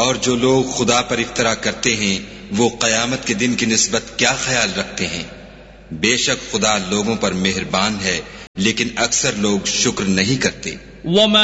और जो लोग खुदा पर इफ्तरा करते हैं वो क़यामत के दिन की निस्बत क्या ख्याल रखते हैं। बेशक खुदा लोगों पर मेहरबान है, लेकिन अक्सर लोग शुक्र नहीं करते।